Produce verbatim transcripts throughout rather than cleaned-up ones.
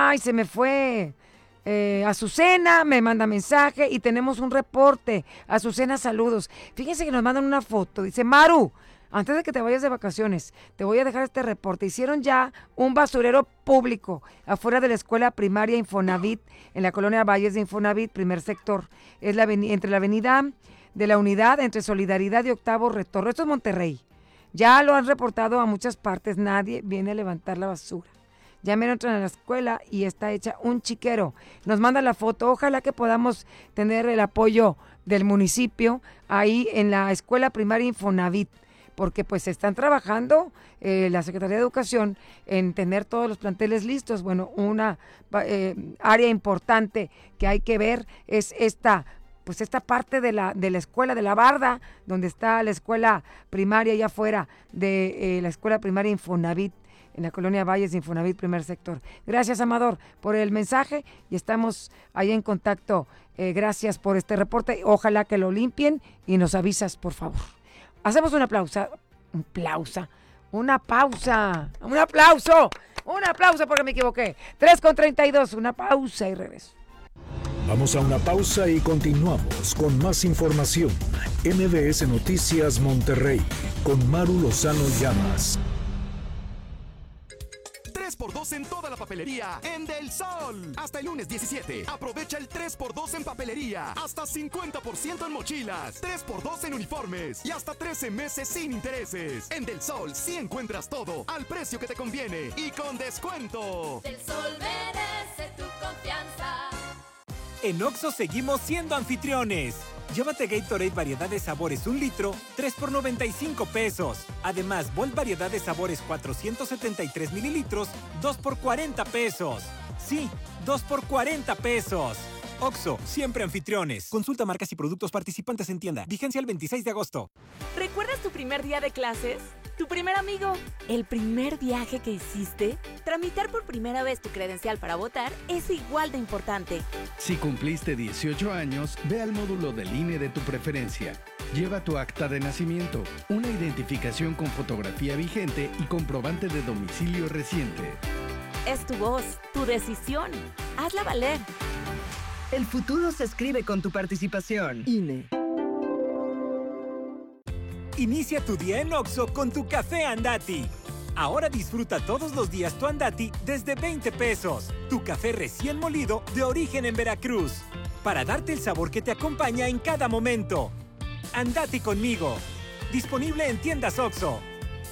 Ay, se me fue. Eh, Azucena me manda mensaje y tenemos un reporte. Azucena, saludos. Fíjense que nos mandan una foto. Dice, Maru, antes de que te vayas de vacaciones, te voy a dejar este reporte. Hicieron ya un basurero público afuera de la escuela primaria Infonavit, en la colonia Valles de Infonavit, primer sector. Es la aveni- entre la avenida de la Unidad, entre Solidaridad y Octavo Retorno. Esto es Monterrey. Ya lo han reportado a muchas partes. Nadie viene a levantar la basura. Ya me entran a la escuela y está hecha un chiquero. Nos manda la foto. Ojalá que podamos tener el apoyo del municipio ahí en la escuela primaria Infonavit, porque pues están trabajando eh, la Secretaría de Educación en tener todos los planteles listos. Bueno, una eh, área importante que hay que ver es esta, pues esta parte de la, de la escuela, de la barda, donde está la escuela primaria allá afuera de eh, la escuela primaria Infonavit, en la colonia Valles de Infonavit, primer sector. Gracias, Amador, por el mensaje y estamos ahí en contacto. Eh, gracias por este reporte. Ojalá que lo limpien y nos avisas, por favor. Hacemos una pausa. Un pausa. Una pausa. Un aplauso. Un aplauso porque me equivoqué. tres con treinta y dos. Una pausa y regreso. Vamos a una pausa y continuamos con más información. M B S Noticias Monterrey con Maru Lozano Llamas. tres por dos en toda la papelería en Del Sol. Hasta el lunes diecisiete. Aprovecha el tres por dos en papelería. Hasta cincuenta por ciento en mochilas. tres por dos en uniformes. Y hasta trece meses sin intereses. En Del Sol sí encuentras todo al precio que te conviene y con descuento. Del Sol merece tu confianza. En Oxxo seguimos siendo anfitriones. Llévate Gatorade variedad de sabores un litro, tres por noventa y cinco pesos. Además, Volt variedad de sabores cuatrocientos setenta y tres mililitros, dos por cuarenta pesos. Sí, dos por cuarenta pesos. Oxxo, siempre anfitriones. Consulta marcas y productos participantes en tienda. Vigencia el veintiséis de agosto. ¿Recuerdas tu primer día de clases? ¿Tu primer amigo? ¿El primer viaje que hiciste? Tramitar por primera vez tu credencial para votar es igual de importante. Si cumpliste dieciocho años, ve al módulo del I N E de tu preferencia. Lleva tu acta de nacimiento, una identificación con fotografía vigente y comprobante de domicilio reciente. Es tu voz, tu decisión. Hazla valer. El futuro se escribe con tu participación. I N E. Inicia tu día en Oxxo con tu café Andati. Ahora disfruta todos los días tu Andati desde veinte pesos. Tu café recién molido de origen en Veracruz. Para darte el sabor que te acompaña en cada momento. Andati conmigo. Disponible en tiendas Oxxo.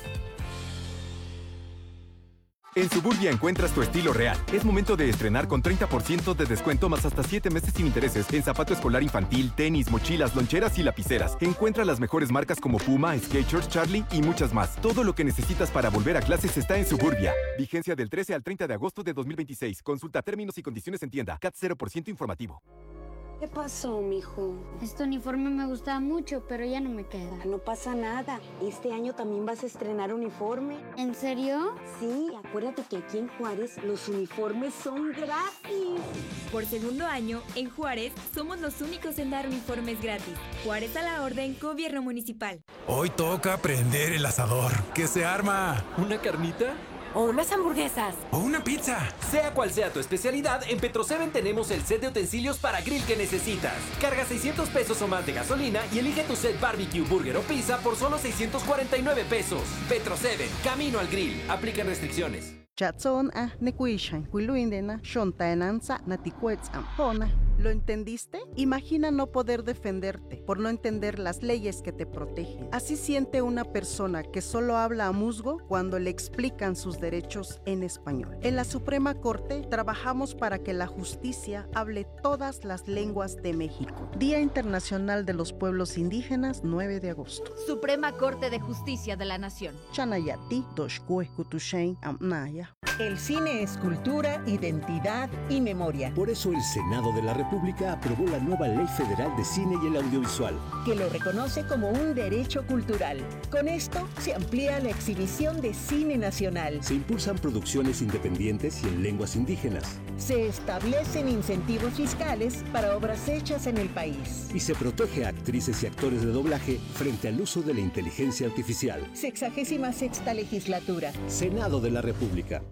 En Suburbia encuentras tu estilo real. Es momento de estrenar con treinta por ciento de descuento más hasta siete meses sin intereses en zapato escolar infantil, tenis, mochilas, loncheras y lapiceras. Encuentra las mejores marcas como Puma, Skechers, Charlie y muchas más. Todo lo que necesitas para volver a clases está en Suburbia. Vigencia del trece al treinta de agosto de dos mil veintiséis. Consulta términos y condiciones en tienda. C A T cero por ciento informativo. ¿Qué pasó, mijo? Este uniforme me gustaba mucho, pero ya no me queda. No pasa nada. Este año también vas a estrenar uniforme. ¿En serio? Sí, acuérdate que aquí en Juárez los uniformes son gratis. Por segundo año, en Juárez, somos los únicos en dar uniformes gratis. Juárez a la orden, Gobierno Municipal. Hoy toca prender el asador. ¿Qué se arma? ¿Una carnita? O unas hamburguesas. O una pizza. Sea cual sea tu especialidad, en Petroseven tenemos el set de utensilios para grill que necesitas. Carga seiscientos pesos o más de gasolina y elige tu set barbecue, burger o pizza por solo seiscientos cuarenta y nueve pesos. Petroseven, camino al grill. Aplican restricciones. Chatson a nekuishan, kuiluindena, shontaenanza, naticuets ampona. ¿Lo entendiste? Imagina no poder defenderte por no entender las leyes que te protegen. Así siente una persona que solo habla a musgo cuando le explican sus derechos en español. En la Suprema Corte trabajamos para que la justicia hable todas las lenguas de México. Día Internacional de los Pueblos Indígenas, nueve de agosto. Suprema Corte de Justicia de la Nación. Chanayati, Doshkue, Kutushain, Amnaya. El cine es cultura, identidad y memoria. Por eso el Senado de la República aprobó la nueva Ley Federal de Cine y el Audiovisual, que lo reconoce como un derecho cultural. Con esto se amplía la exhibición de cine nacional. Se impulsan producciones independientes y en lenguas indígenas. Se establecen incentivos fiscales para obras hechas en el país. Y se protege a actrices y actores de doblaje frente al uso de la inteligencia artificial. Sexagésima sexta legislatura. Senado de la República.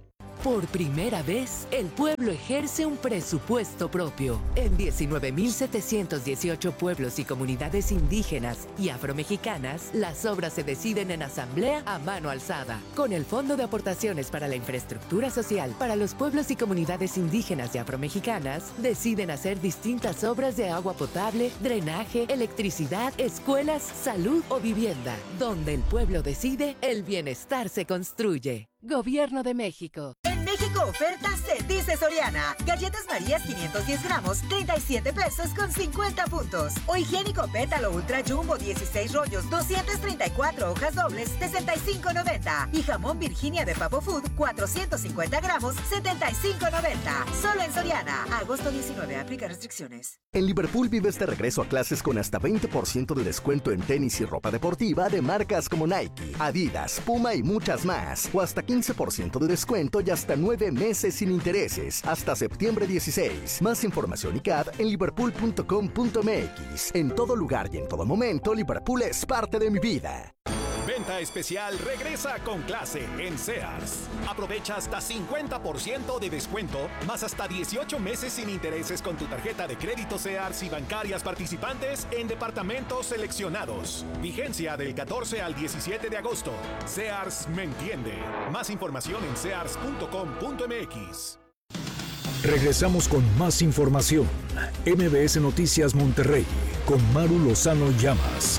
Por primera vez, el pueblo ejerce un presupuesto propio. En diecinueve mil setecientos dieciocho pueblos y comunidades indígenas y afromexicanas, las obras se deciden en asamblea a mano alzada. Con el Fondo de Aportaciones para la Infraestructura Social para los pueblos y comunidades indígenas y afromexicanas, deciden hacer distintas obras de agua potable, drenaje, electricidad, escuelas, salud o vivienda. Donde el pueblo decide, el bienestar se construye. Gobierno de México. En México oferta se dice Soriana. Galletas Marías quinientos diez gramos, treinta y siete pesos con cincuenta puntos. O higiénico Pétalo Ultra Jumbo dieciséis rollos, doscientas treinta y cuatro hojas dobles, sesenta y cinco noventa. Y jamón Virginia de Papo Food, cuatrocientos cincuenta gramos, setenta y cinco noventa. Solo en Soriana. Agosto diecinueve, aplica restricciones. En Liverpool vives de regreso a clases con hasta veinte por ciento de descuento en tenis y ropa deportiva de marcas como Nike, Adidas, Puma y muchas más. O hasta quince por ciento de descuento y hasta nueve meses sin intereses. Hasta septiembre dieciséis. Más información y C A D en liverpool punto com punto m x. En todo lugar y en todo momento, Liverpool es parte de mi vida. Venta especial regresa con clase en Sears. Aprovecha hasta cincuenta por ciento de descuento, más hasta dieciocho meses sin intereses con tu tarjeta de crédito Sears y bancarias participantes en departamentos seleccionados. Vigencia del catorce al diecisiete de agosto. Sears me entiende. Más información en sears punto com punto m x. Regresamos con más información. M B S Noticias Monterrey con Maru Lozano Llamas.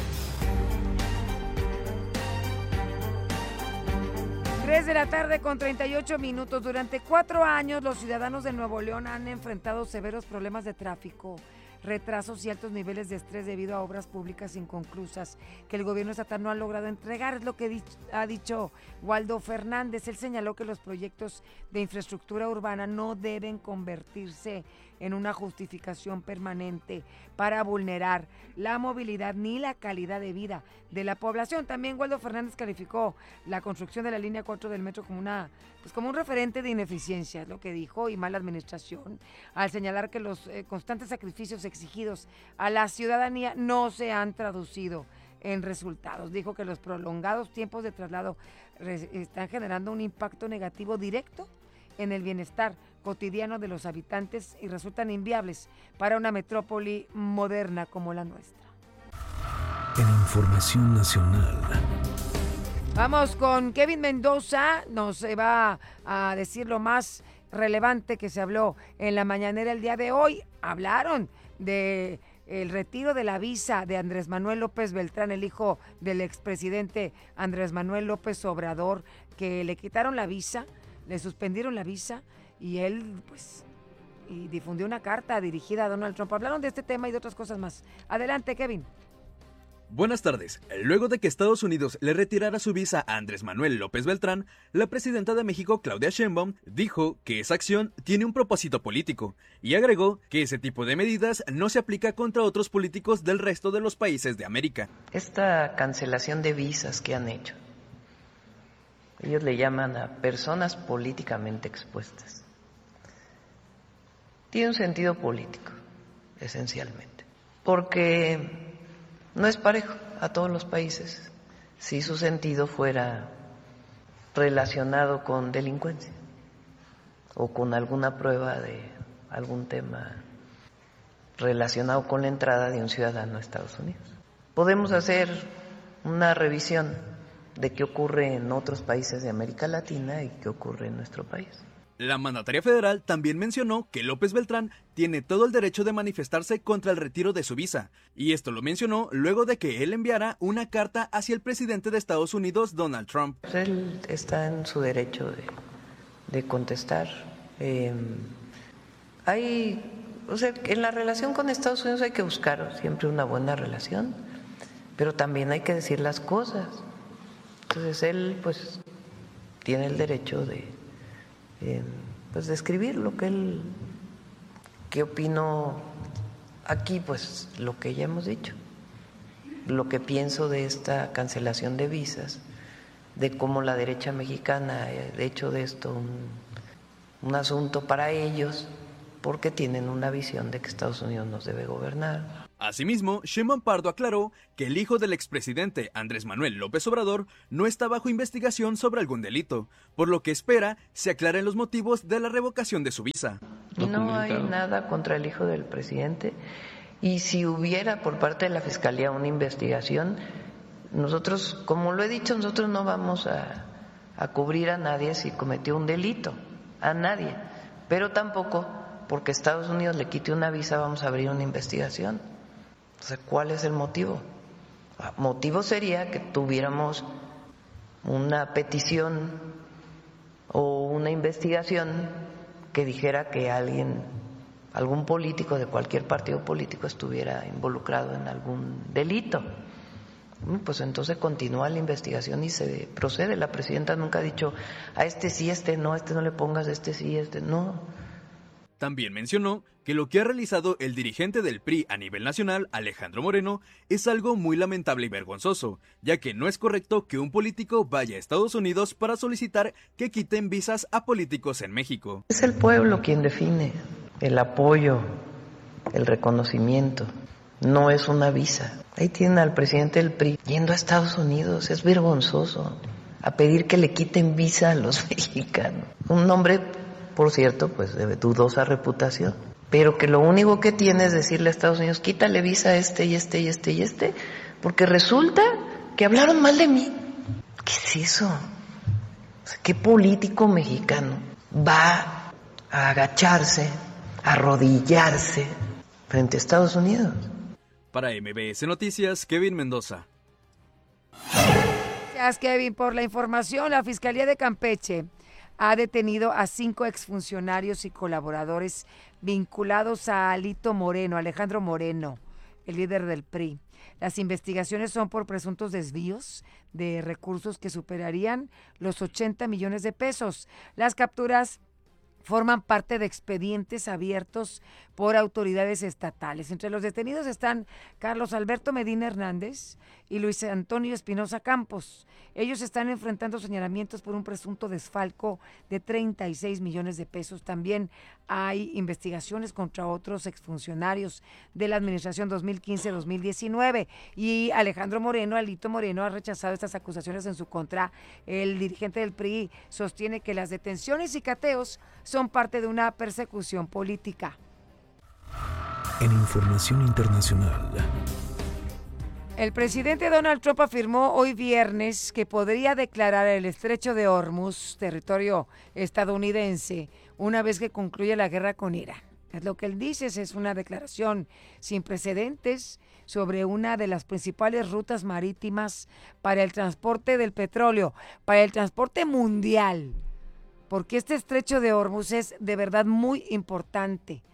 tres de la tarde con treinta y ocho minutos. Durante cuatro años los ciudadanos de Nuevo León han enfrentado severos problemas de tráfico, retrasos y altos niveles de estrés debido a obras públicas inconclusas que el gobierno estatal no ha logrado entregar. Es lo que di- ha dicho Waldo Fernández. Él señaló que los proyectos de infraestructura urbana no deben convertirse en una justificación permanente para vulnerar la movilidad ni la calidad de vida de la población. También Waldo Fernández calificó la construcción de la línea cuatro del metro como una, pues como un referente de ineficiencia, es lo que dijo, y mala administración, al señalar que los eh, constantes sacrificios exigidos a la ciudadanía no se han traducido en resultados. Dijo que los prolongados tiempos de traslado re- están generando un impacto negativo directo en el bienestar cotidiano de los habitantes y resultan inviables para una metrópoli moderna como la nuestra. En Información Nacional. Vamos con Kevin Mendoza, nos va a decir lo más relevante que se habló en la mañanera el día de hoy. Hablaron de el retiro de la visa de Andrés Manuel López Beltrán, el hijo del expresidente Andrés Manuel López Obrador, que le quitaron la visa, le suspendieron la visa y él pues y difundió una carta dirigida a Donald Trump. Hablaron de este tema y de otras cosas más. Adelante, Kevin. Buenas tardes. Luego de que Estados Unidos le retirara su visa a Andrés Manuel López Beltrán, la presidenta de México, Claudia Sheinbaum, dijo que esa acción tiene un propósito político y agregó que ese tipo de medidas no se aplica contra otros políticos del resto de los países de América. Esta cancelación de visas que han hecho, ellos le llaman a personas políticamente expuestas, tiene un sentido político, esencialmente, porque no es parejo a todos los países si su sentido fuera relacionado con delincuencia o con alguna prueba de algún tema relacionado con la entrada de un ciudadano a Estados Unidos. Podemos hacer una revisión de qué ocurre en otros países de América Latina y qué ocurre en nuestro país. La mandataria federal también mencionó que López Beltrán tiene todo el derecho de manifestarse contra el retiro de su visa, y esto lo mencionó luego de que él enviara una carta hacia el presidente de Estados Unidos, Donald Trump. Pues él está en su derecho de, de contestar. Eh, hay, o sea, en la relación con Estados Unidos hay que buscar siempre una buena relación, pero también hay que decir las cosas. Entonces él, pues, tiene el derecho de Eh, pues describir lo que él, qué opino aquí, pues lo que ya hemos dicho, lo que pienso de esta cancelación de visas, de cómo la derecha mexicana ha hecho de esto un, un asunto para ellos, porque tienen una visión de que Estados Unidos nos debe gobernar. Asimismo, Sheinbaum Pardo aclaró que el hijo del expresidente Andrés Manuel López Obrador no está bajo investigación sobre algún delito, por lo que espera se aclaren los motivos de la revocación de su visa. No hay nada contra el hijo del presidente, y si hubiera por parte de la Fiscalía una investigación, nosotros, como lo he dicho, nosotros no vamos a, a cubrir a nadie si cometió un delito, a nadie, pero tampoco porque Estados Unidos le quite una visa vamos a abrir una investigación. O sea, ¿cuál es el motivo? El motivo sería que tuviéramos una petición o una investigación que dijera que alguien, algún político de cualquier partido político estuviera involucrado en algún delito. Pues entonces continúa la investigación y se procede. La presidenta nunca ha dicho a este sí, este no, a este no le pongas, a este sí, este no. También mencionó que lo que ha realizado el dirigente del P R I a nivel nacional, Alejandro Moreno, es algo muy lamentable y vergonzoso, ya que no es correcto que un político vaya a Estados Unidos para solicitar que quiten visas a políticos en México. Es el pueblo quien define el apoyo, el reconocimiento, no es una visa. Ahí tienen al presidente del P R I yendo a Estados Unidos, es vergonzoso, a pedir que le quiten visa a los mexicanos. Un hombre, por cierto, pues de dudosa reputación, pero que lo único que tiene es decirle a Estados Unidos, quítale visa a este y este y este y este, porque resulta que hablaron mal de mí. ¿Qué es eso? O sea, ¿qué político mexicano va a agacharse, a arrodillarse frente a Estados Unidos? Para M B S Noticias, Kevin Mendoza. Gracias, Kevin, por la información. La Fiscalía de Campeche ha detenido a cinco exfuncionarios y colaboradores vinculados a Alito Moreno, Alejandro Moreno, el líder del P R I. Las investigaciones son por presuntos desvíos de recursos que superarían los ochenta millones de pesos. Las capturas forman parte de expedientes abiertos por autoridades estatales. Entre los detenidos están Carlos Alberto Medina Hernández y Luis Antonio Espinosa Campos. Ellos están enfrentando señalamientos por un presunto desfalco de treinta y seis millones de pesos. También hay investigaciones contra otros exfuncionarios de la administración dos mil quince a dos mil diecinueve. Y Alejandro Moreno, Alito Moreno, ha rechazado estas acusaciones en su contra. El dirigente del P R I sostiene que las detenciones y cateos son parte de una persecución política. En información internacional. El presidente Donald Trump afirmó hoy viernes que podría declarar el estrecho de Hormuz territorio estadounidense una vez que concluya la guerra con Irán. Es lo que él dice, es una declaración sin precedentes sobre una de las principales rutas marítimas para el transporte del petróleo, para el transporte mundial, porque este estrecho de Hormuz es de verdad muy importante.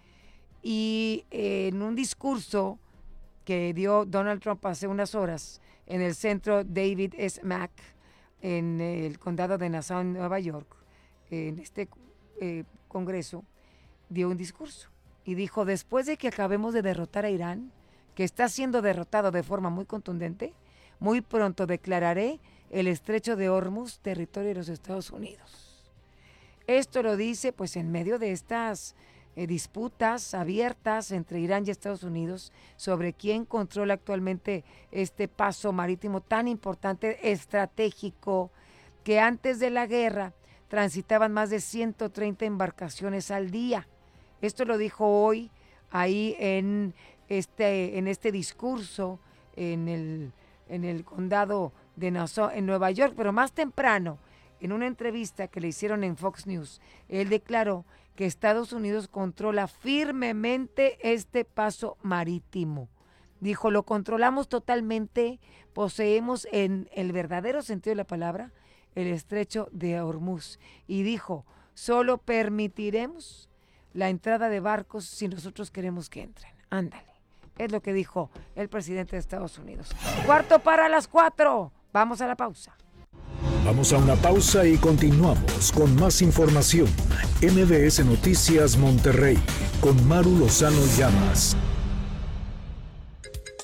Y eh, en un discurso que dio Donald Trump hace unas horas en el centro David S. Mack, en el condado de Nassau, en Nueva York, en este eh, congreso, dio un discurso y dijo, después de que acabemos de derrotar a Irán, que está siendo derrotado de forma muy contundente, muy pronto declararé el estrecho de Hormuz territorio de los Estados Unidos. Esto lo dice pues en medio de estas eh, disputas abiertas entre Irán y Estados Unidos sobre quién controla actualmente este paso marítimo tan importante, estratégico, que antes de la guerra transitaban más de ciento treinta embarcaciones al día. Esto lo dijo hoy ahí en este, en este discurso en el, en el condado de Nassau, en Nueva York, pero más temprano, en una entrevista que le hicieron en Fox News, él declaró que Estados Unidos controla firmemente este paso marítimo. Dijo, lo controlamos totalmente, poseemos en el verdadero sentido de la palabra el estrecho de Hormuz. Y dijo, solo permitiremos la entrada de barcos si nosotros queremos que entren. Ándale. Es lo que dijo el presidente de Estados Unidos. Cuarto para las cuatro. Vamos a la pausa. Vamos a una pausa y continuamos con más información. M B S Noticias Monterrey con Maru Lozano Llamas.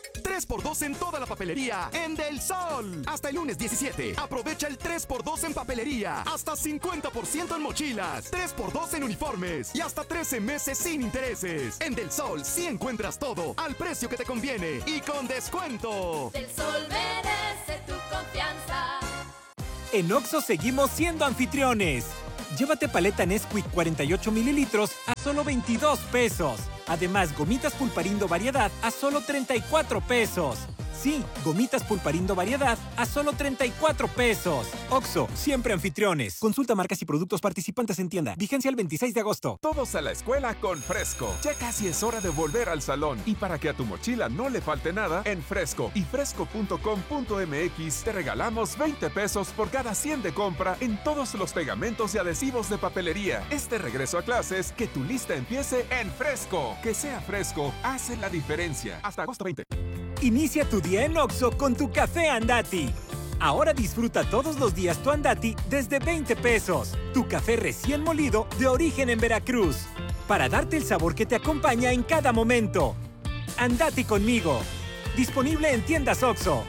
tres por dos en toda la papelería en Del Sol. Hasta el lunes diecisiete. Aprovecha el tres por dos en papelería. Hasta cincuenta por ciento en mochilas. tres por dos en uniformes. Y hasta trece meses sin intereses. En Del Sol sí encuentras todo al precio que te conviene y con descuento. Del Sol merece tu confianza. En Oxxo seguimos siendo anfitriones. Llévate paleta Nesquik cuarenta y ocho mililitros a solo veintidós pesos. Además, gomitas Pulparindo Variedad a solo treinta y cuatro pesos. Sí, gomitas Pulparindo Variedad a solo treinta y cuatro pesos. Oxxo, siempre anfitriones. Consulta marcas y productos participantes en tienda. Vigencia el veintiséis de agosto. Todos a la escuela con Fresco. Ya casi es hora de volver al salón. Y para que a tu mochila no le falte nada, en Fresco y fresco punto com punto m x te regalamos veinte pesos por cada cien de compra en todos los pegamentos y adhesivos de papelería. Este regreso a clases, que tu lista empiece en Fresco. Que sea Fresco, hace la diferencia. Hasta agosto veinte. Inicia tu día en Oxxo con tu café Andati. Ahora disfruta todos los días tu Andati desde veinte pesos. Tu café recién molido de origen en Veracruz. Para darte el sabor que te acompaña en cada momento. Andati conmigo. Disponible en tiendas Oxxo.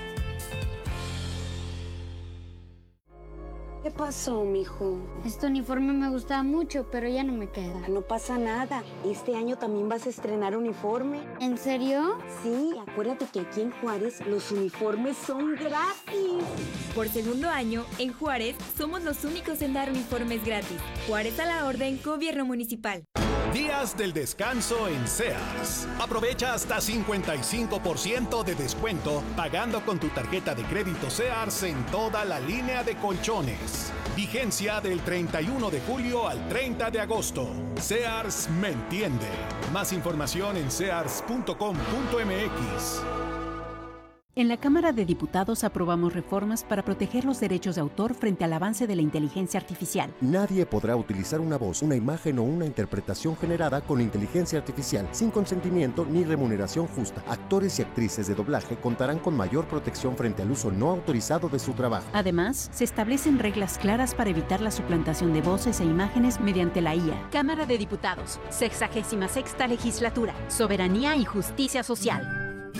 ¿Qué pasó, mijo? Este uniforme me gustaba mucho, pero ya no me queda. No pasa nada. Este año también vas a estrenar uniforme. ¿En serio? Sí, acuérdate que aquí en Juárez los uniformes son gratis. Por segundo año, en Juárez, somos los únicos en dar uniformes gratis. Juárez a la orden, Gobierno Municipal. Días del descanso en Sears. Aprovecha hasta cincuenta y cinco por ciento de descuento pagando con tu tarjeta de crédito Sears en toda la línea de colchones. Vigencia del treinta y uno de julio al treinta de agosto. Sears me entiende. Más información en sears punto com punto m x. En la Cámara de Diputados aprobamos reformas para proteger los derechos de autor frente al avance de la inteligencia artificial. Nadie podrá utilizar una voz, una imagen o una interpretación generada con inteligencia artificial sin consentimiento ni remuneración justa. Actores y actrices de doblaje contarán con mayor protección frente al uso no autorizado de su trabajo. Además, se establecen reglas claras para evitar la suplantación de voces e imágenes mediante la I A. Cámara de Diputados, sexagésima sexta legislatura, Soberanía y Justicia Social.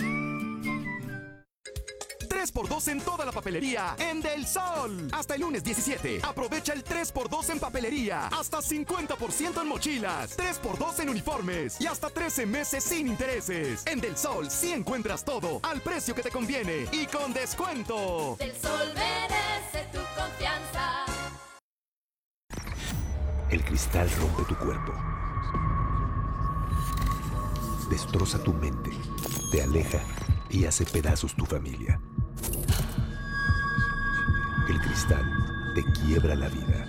tres por dos en toda la papelería en Del Sol. Hasta el lunes diecisiete. Aprovecha el tres por dos en papelería. Hasta cincuenta por ciento en mochilas. tres por dos en uniformes. Y hasta trece meses sin intereses. En Del Sol sí encuentras todo al precio que te conviene y con descuento. Del Sol merece tu confianza. El cristal rompe tu cuerpo. Destroza tu mente. Te aleja y hace pedazos tu familia. El cristal te quiebra la vida.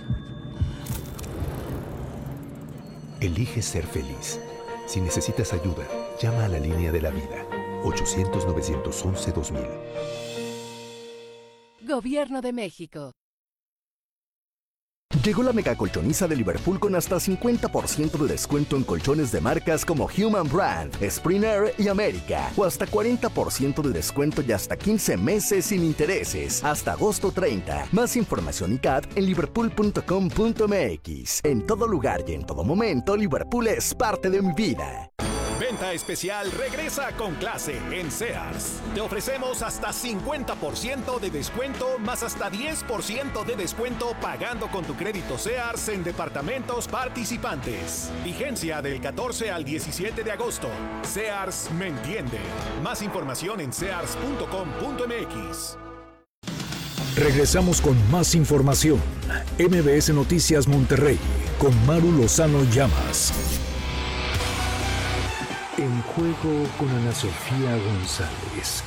Elige ser feliz. Si necesitas ayuda, llama a la línea de la vida. ochocientos, novecientos once, dos mil. Gobierno de México. Llegó la mega colchoniza de Liverpool con hasta cincuenta por ciento de descuento en colchones de marcas como Human Brand, Spring Air y América. O hasta cuarenta por ciento de descuento y hasta quince meses sin intereses. Hasta agosto treinta. Más información y C A D en liverpool punto com punto m x. En todo lugar y en todo momento, Liverpool es parte de mi vida. Venta especial regresa con clase en Sears. Te ofrecemos hasta cincuenta por ciento de descuento más hasta diez por ciento de descuento pagando con tu crédito Sears en departamentos participantes. Vigencia del catorce al diecisiete de agosto. Sears me entiende. Más información en sears punto com punto m x. Regresamos con más información. M B S Noticias Monterrey con Maru Lozano Llamas. En juego con Ana Sofía González.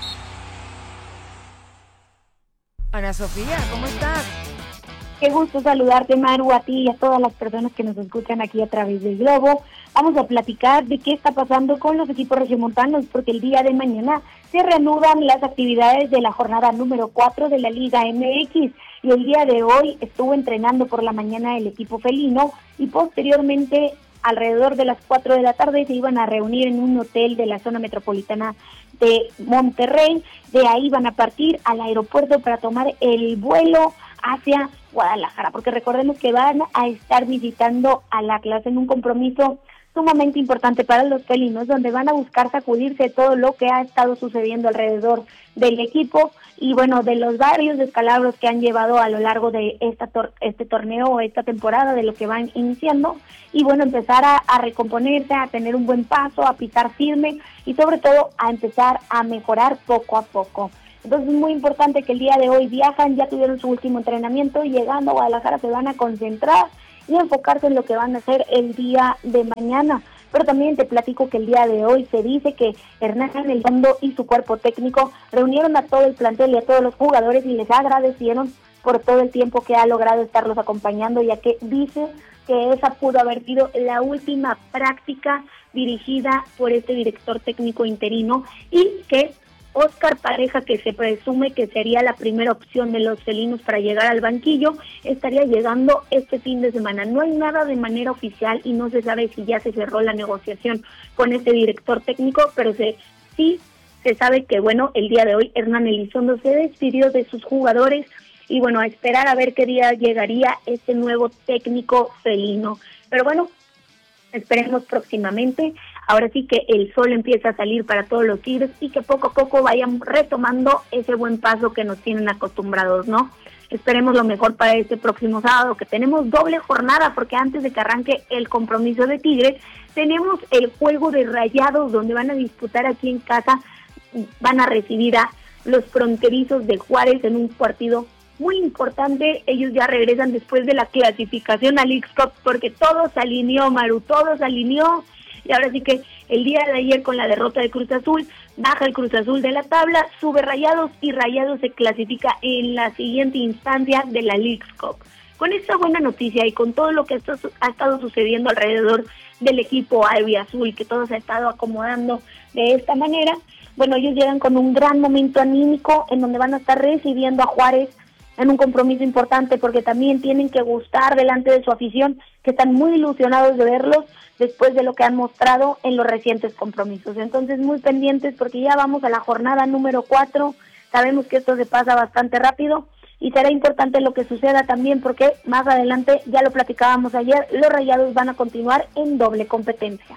Ana Sofía, ¿cómo estás? Qué gusto saludarte, Maru, a ti y a todas las personas que nos escuchan aquí a través del Globo. Vamos a platicar de qué está pasando con los equipos regiomontanos, porque el día de mañana se reanudan las actividades de la jornada número cuatro de la Liga M X. Y el día de hoy estuvo entrenando por la mañana el equipo felino y posteriormente alrededor de las cuatro de la tarde se iban a reunir en un hotel de la zona metropolitana de Monterrey. De ahí van a partir al aeropuerto para tomar el vuelo hacia Guadalajara, porque recordemos que van a estar visitando a la clase en un compromiso sumamente importante para los felinos, donde van a buscar sacudirse todo lo que ha estado sucediendo alrededor del equipo y bueno, de los varios descalabros que han llevado a lo largo de esta tor- este torneo o esta temporada de lo que van iniciando, y bueno, empezar a, a recomponerse, a tener un buen paso, a pisar firme y sobre todo a empezar a mejorar poco a poco. Entonces es muy importante que el día de hoy viajan, ya tuvieron su último entrenamiento y llegando a Guadalajara se van a concentrar y enfocarse en lo que van a hacer el día de mañana. Pero también te platico que el día de hoy se dice que Hernán Elizondo y su cuerpo técnico reunieron a todo el plantel y a todos los jugadores y les agradecieron por todo el tiempo que ha logrado estarlos acompañando, ya que dice que esa pudo haber sido la última práctica dirigida por este director técnico interino y que Óscar Pareja, que se presume que sería la primera opción de los felinos para llegar al banquillo, estaría llegando este fin de semana. No hay nada de manera oficial y no se sabe si ya se cerró la negociación con este director técnico, pero se, sí se sabe que, bueno, el día de hoy Hernán Elizondo se despidió de sus jugadores y, bueno, a esperar a ver qué día llegaría este nuevo técnico felino. Pero, bueno, esperemos próximamente. Ahora sí que el sol empieza a salir para todos los Tigres y que poco a poco vayan retomando ese buen paso que nos tienen acostumbrados, ¿no? Esperemos lo mejor para este próximo sábado, que tenemos doble jornada, porque antes de que arranque el compromiso de Tigres, tenemos el juego de Rayados, donde van a disputar aquí en casa, van a recibir a los fronterizos de Juárez en un partido muy importante. Ellos ya regresan después de la clasificación al Leagues Cup, porque todo se alineó, Maru, todo se alineó. Y ahora sí que el día de ayer con la derrota de Cruz Azul, baja el Cruz Azul de la tabla, sube Rayados y Rayados se clasifica en la siguiente instancia de la Leagues Cup. Con esta buena noticia y con todo lo que esto ha estado sucediendo alrededor del equipo albiazul, que todo se ha estado acomodando de esta manera, bueno, ellos llegan con un gran momento anímico en donde van a estar recibiendo a Juárez en un compromiso importante, porque también tienen que gustar delante de su afición, que están muy ilusionados de verlos después de lo que han mostrado en los recientes compromisos. Entonces, muy pendientes porque ya vamos a la jornada número cuatro, sabemos que esto se pasa bastante rápido y será importante lo que suceda también porque más adelante, ya lo platicábamos ayer, los Rayados van a continuar en doble competencia.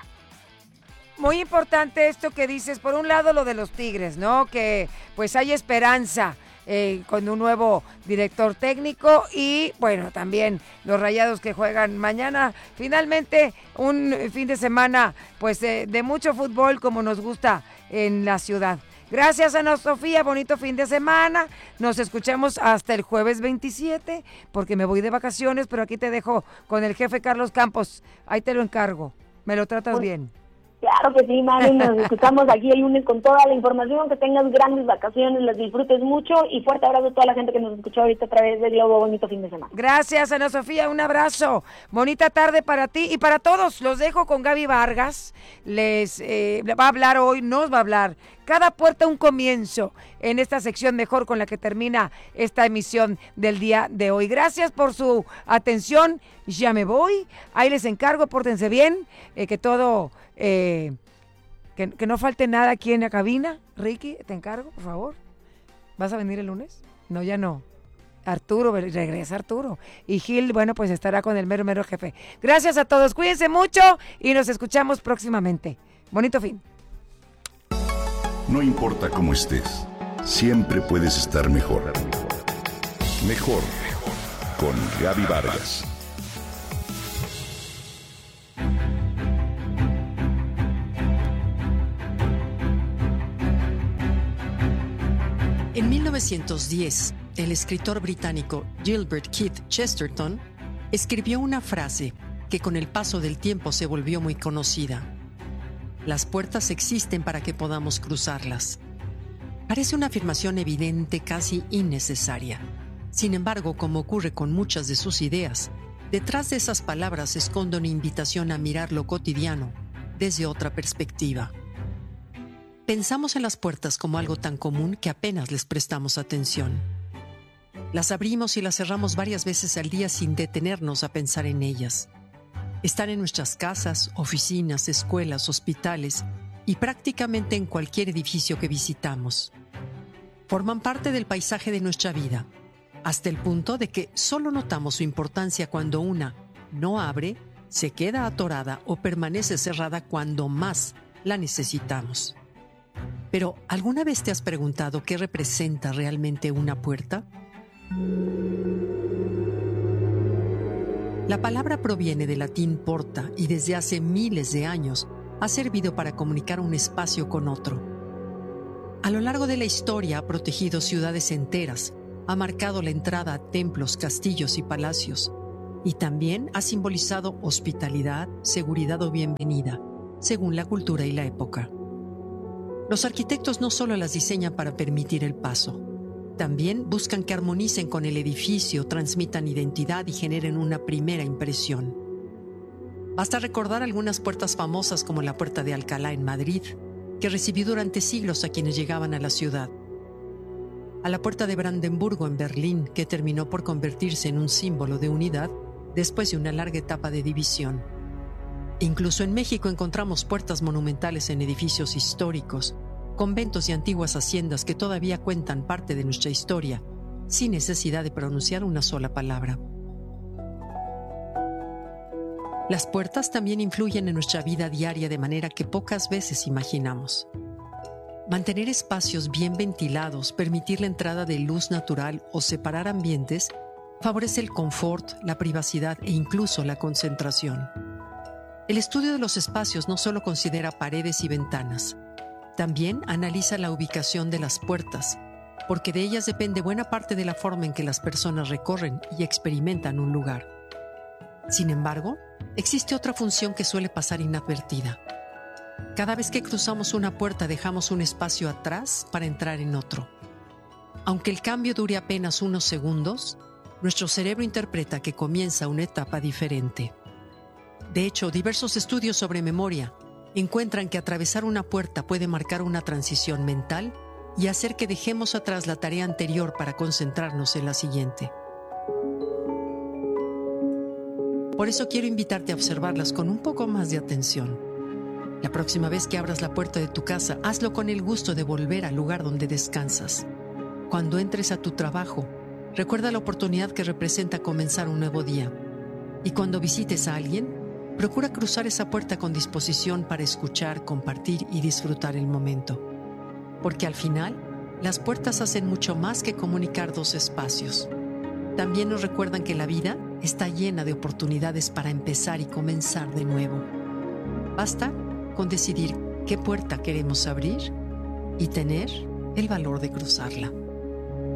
Muy importante esto que dices, por un lado lo de los Tigres, ¿no? Que pues hay esperanza Eh, con un nuevo director técnico y bueno, también los Rayados que juegan mañana, finalmente un fin de semana pues eh, de mucho fútbol como nos gusta en la ciudad. Gracias, Ana Sofía, bonito fin de semana, nos escuchamos hasta el jueves veintisiete porque me voy de vacaciones, pero aquí te dejo con el jefe Carlos Campos, ahí te lo encargo, me lo tratas pues, bien. Claro que sí, Mari, nos escuchamos aquí el lunes con toda la información, que tengas grandes vacaciones, las disfrutes mucho y fuerte abrazo a toda la gente que nos escuchó ahorita a través de Globo, bonito fin de semana. Gracias, Ana Sofía, un abrazo, bonita tarde para ti y para todos, los dejo con Gaby Vargas, les eh, va a hablar hoy, nos va a hablar, cada puerta un comienzo en esta sección mejor con la que termina esta emisión del día de hoy. Gracias por su atención, ya me voy, ahí les encargo, pórtense bien, eh, que todo... Eh, que, que no falte nada aquí en la cabina. Ricky, te encargo, por favor. ¿Vas a venir el lunes? No, ya no. Arturo, regresa Arturo. Y Gil, bueno, pues estará con el mero, mero jefe. Gracias a todos, cuídense mucho y nos escuchamos próximamente. Bonito fin. No importa cómo estés, siempre puedes estar mejor. Mejor, mejor. Con Gaby Vargas. En mil novecientos diez, el escritor británico Gilbert Keith Chesterton escribió una frase que con el paso del tiempo se volvió muy conocida. Las puertas existen para que podamos cruzarlas. Parece una afirmación evidente, casi innecesaria. Sin embargo, como ocurre con muchas de sus ideas, detrás de esas palabras se esconde una invitación a mirar lo cotidiano desde otra perspectiva. Pensamos en las puertas como algo tan común que apenas les prestamos atención. Las abrimos y las cerramos varias veces al día sin detenernos a pensar en ellas. Están en nuestras casas, oficinas, escuelas, hospitales y prácticamente en cualquier edificio que visitamos. Forman parte del paisaje de nuestra vida, hasta el punto de que solo notamos su importancia cuando una no abre se queda atorada o permanece cerrada cuando más la necesitamos. Pero, ¿alguna vez te has preguntado qué representa realmente una puerta? La palabra proviene del latín porta y desde hace miles de años ha servido para comunicar un espacio con otro. A lo largo de la historia ha protegido ciudades enteras, ha marcado la entrada a templos, castillos y palacios, y también ha simbolizado hospitalidad, seguridad o bienvenida, según la cultura y la época. Los arquitectos no solo las diseñan para permitir el paso, también buscan que armonicen con el edificio, transmitan identidad y generen una primera impresión. Basta recordar algunas puertas famosas como la Puerta de Alcalá en Madrid, que recibió durante siglos a quienes llegaban a la ciudad. A la Puerta de Brandenburgo en Berlín, que terminó por convertirse en un símbolo de unidad después de una larga etapa de división. Incluso en México encontramos puertas monumentales en edificios históricos, conventos y antiguas haciendas que todavía cuentan parte de nuestra historia, sin necesidad de pronunciar una sola palabra. Las puertas también influyen en nuestra vida diaria de manera que pocas veces imaginamos. Mantener espacios bien ventilados, permitir la entrada de luz natural o separar ambientes favorece el confort, la privacidad e incluso la concentración. El estudio de los espacios no solo considera paredes y ventanas, también analiza la ubicación de las puertas, porque de ellas depende buena parte de la forma en que las personas recorren y experimentan un lugar. Sin embargo, existe otra función que suele pasar inadvertida. Cada vez que cruzamos una puerta dejamos un espacio atrás para entrar en otro. Aunque el cambio dure apenas unos segundos, nuestro cerebro interpreta que comienza una etapa diferente. De hecho, diversos estudios sobre memoria encuentran que atravesar una puerta puede marcar una transición mental y hacer que dejemos atrás la tarea anterior para concentrarnos en la siguiente. Por eso quiero invitarte a observarlas con un poco más de atención. La próxima vez que abras la puerta de tu casa, hazlo con el gusto de volver al lugar donde descansas. Cuando entres a tu trabajo, recuerda la oportunidad que representa comenzar un nuevo día. Y cuando visites a alguien, procura cruzar esa puerta con disposición para escuchar, compartir y disfrutar el momento. Porque al final, las puertas hacen mucho más que comunicar dos espacios. También nos recuerdan que la vida está llena de oportunidades para empezar y comenzar de nuevo. Basta con decidir qué puerta queremos abrir y tener el valor de cruzarla.